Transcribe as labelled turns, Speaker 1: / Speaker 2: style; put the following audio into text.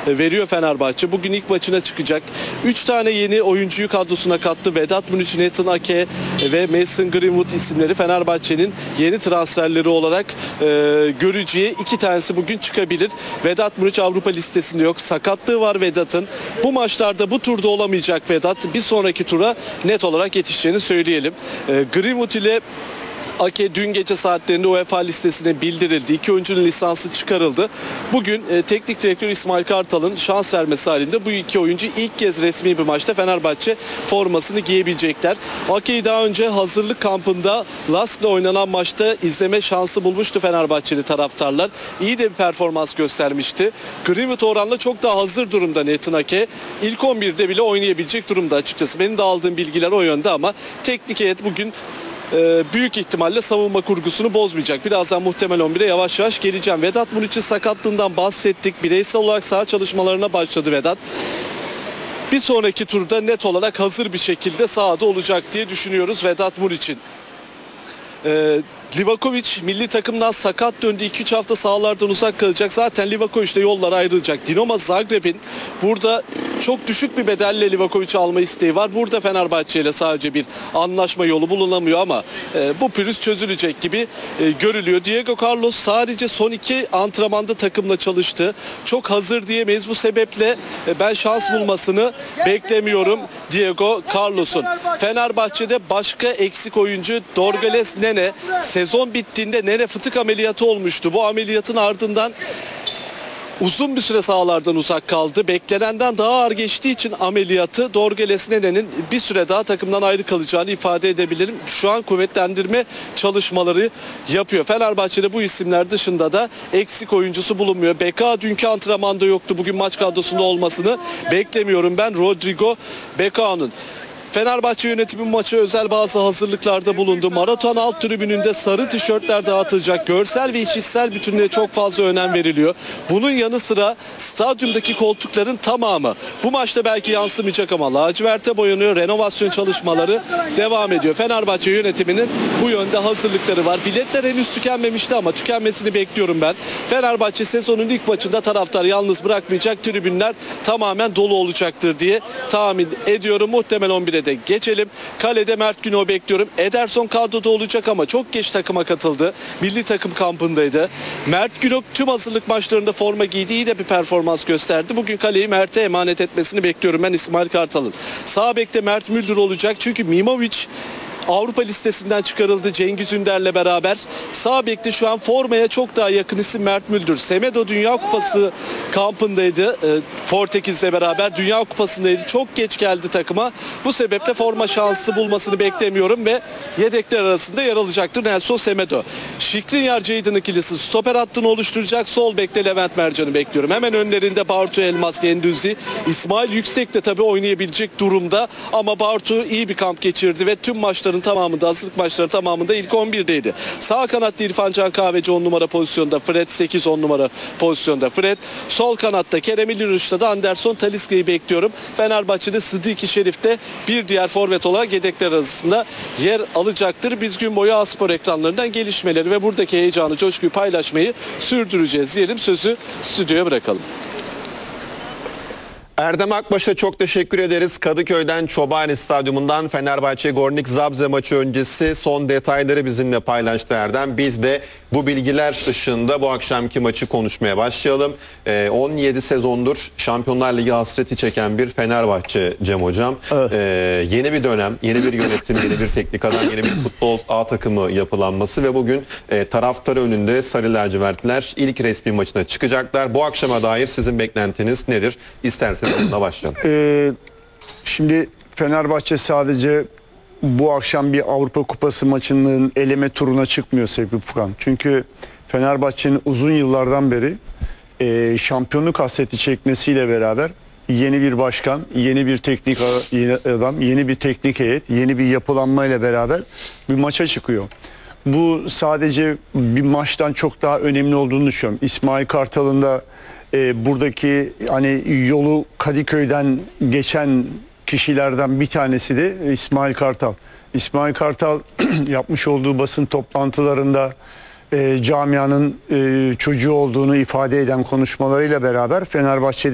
Speaker 1: veriyor Fenerbahçe. Bugün ilk maçına çıkacak. 3 tane yeni oyuncuyu kadrosuna kattı. Vedat Muriç, Nathan Ake ve Mason Greenwood isimleri Fenerbahçe'nin yeni transferleri olarak göreceği. 2 tanesi bugün çıkabilir. Vedat Muriç Avrupa listesinde yok. Sakatlığı var Vedat'ın. Bu maçlarda bu turda olamayacak Vedat. Bir sonraki tura net olarak yetişeceğini söyleyelim. Greenwood ile Ake dün gece saatlerinde UEFA listesine bildirildi. 2 oyuncunun lisansı çıkarıldı. Bugün teknik direktör İsmail Kartal'ın şans vermesi halinde bu 2 oyuncu ilk kez resmi bir maçta Fenerbahçe formasını giyebilecekler. Ake'yi daha önce hazırlık kampında Lask'la oynanan maçta izleme şansı bulmuştu Fenerbahçeli taraftarlar. İyi de bir performans göstermişti. Greenwood oranla çok daha hazır durumda Nathan Ake. İlk 11'de bile oynayabilecek durumda açıkçası. Benim de aldığım bilgiler o yönde ama teknik heyet bugün büyük ihtimalle savunma kurgusunu bozmayacak. Birazdan muhtemel 11'e yavaş yavaş geleceğim. Vedat Muriç'in sakatlığından bahsettik. Bireysel olarak saha çalışmalarına başladı Vedat. Bir sonraki turda net olarak hazır bir şekilde sahada olacak diye düşünüyoruz Vedat Muriç'in. Livakovic milli takımdan sakat döndü. 2-3 hafta sahalardan uzak kalacak. Zaten Livakovic'le yollar ayrılacak. Dinamo Zagreb'in burada çok düşük bir bedelle Livakovic'i alma isteği var. Burada Fenerbahçe ile sadece bir anlaşma yolu bulunamıyor ama bu pürüz çözülecek gibi görülüyor. Diego Carlos sadece son 2 antrenmanda takımla çalıştı. Çok hazır diyemeyiz. Bu sebeple ben şans bulmasını beklemiyorum Diego Carlos'un. Fenerbahçe'de başka eksik oyuncu Dorgeles Nene. Sezon bittiğinde Nene fıtık ameliyatı olmuştu. Bu ameliyatın ardından uzun bir süre sahalardan uzak kaldı. Beklenenden daha ağır geçtiği için ameliyatı Dorgeles Nene'nin bir süre daha takımdan ayrı kalacağını ifade edebilirim. Şu an kuvvetlendirme çalışmaları yapıyor. Fenerbahçe'de bu isimler dışında da eksik oyuncusu bulunmuyor. Beka dünkü antrenmanda yoktu. Bugün maç kadrosunda olmasını beklemiyorum ben Rodrigo Beka'nın. Fenerbahçe yönetimi maça özel bazı hazırlıklarda bulundu. Maraton alt tribününde sarı tişörtler dağıtılacak. Görsel ve işitsel bütünlüğe çok fazla önem veriliyor. Bunun yanı sıra stadyumdaki koltukların tamamı bu maçta belki yansımayacak ama laciverte boyanıyor. Renovasyon çalışmaları devam ediyor. Fenerbahçe yönetiminin bu yönde hazırlıkları var. Biletler henüz tükenmemişti ama tükenmesini bekliyorum ben. Fenerbahçe sezonun ilk maçında taraftarı yalnız bırakmayacak. Tribünler tamamen dolu olacaktır diye tahmin ediyorum. Muhtemel 11'e de geçelim. Kalede Mert Günok'u bekliyorum. Ederson kadroda olacak ama çok geç takıma katıldı. Milli takım kampındaydı. Mert Günok tüm hazırlık maçlarında forma giydi. İyi de bir performans gösterdi. Bugün kaleyi Mert'e emanet etmesini bekliyorum ben İsmail Kartal'ın. Sağ bekte Mert Müldür olacak. Çünkü Mimovic Avrupa listesinden çıkarıldı Cengiz Ünder'le beraber. Sağ bekte şu an formaya çok daha yakın isim Mert Müldür. Semedo Dünya Kupası kampındaydı. Portekiz'le beraber Dünya Kupası'ndaydı. Çok geç geldi takıma. Bu sebeple forma şansı bulmasını beklemiyorum ve yedekler arasında yer alacaktır Nelson Semedo. Skriniar Jadon ikilisi stoper hattını oluşturacak. Sol bekte Levent Mercan'ı bekliyorum. Hemen önlerinde Bartu Elmas, Gendüzi. İsmail Yüksek de tabii oynayabilecek durumda ama Bartu iyi bir kamp geçirdi ve tüm maçların tamamında, hazırlık maçları tamamında ilk 11'deydi. Sağ kanatta İrfan Can Kahveci 10 numara pozisyonda, Fred 8-10 numara pozisyonda Fred. Sol kanatta Kerem İlyuruş'ta da Anderson Talisca'yı bekliyorum. Fenerbahçe'de Sıdiki Şerif de bir diğer forvet olarak yedekler arasında yer alacaktır. Biz gün boyu A-Spor ekranlarından gelişmeleri ve buradaki heyecanı, coşkuyu paylaşmayı sürdüreceğiz diyelim. Sözü stüdyoya bırakalım.
Speaker 2: Erdem Akbaş'a çok teşekkür ederiz. Kadıköy'den Çobani Stadyumundan Fenerbahçe Gornik Zabrze maçı öncesi son detayları bizimle paylaştı Erdem. Biz de bu bilgiler ışığında bu akşamki maçı konuşmaya başlayalım. 17 sezondur Şampiyonlar Ligi hasreti çeken bir Fenerbahçe Cem Hocam. Evet. Yeni bir dönem, yeni bir yönetim, yeni bir teknik adam, yeni bir futbol A takımı yapılanması ve bugün taraftar önünde Sarı Lacivertler ilk resmi maçına çıkacaklar. Bu akşama dair sizin beklentiniz nedir? İsterseniz onunla başlayalım.
Speaker 3: Şimdi Fenerbahçe sadece bu akşam bir Avrupa Kupası maçının eleme turuna çıkmıyor sevgili Furkan. Çünkü Fenerbahçe'nin uzun yıllardan beri şampiyonluk hasreti çekmesiyle beraber yeni bir başkan, yeni bir teknik adam, yeni bir teknik heyet, yeni bir yapılanmayla beraber bir maça çıkıyor. Bu sadece bir maçtan çok daha önemli olduğunu düşünüyorum. İsmail Kartal'ın da buradaki hani yolu Kadıköy'den geçen kişilerden bir tanesi de İsmail Kartal. İsmail Kartal yapmış olduğu basın toplantılarında camianın çocuğu olduğunu ifade eden konuşmalarıyla beraber Fenerbahçe'de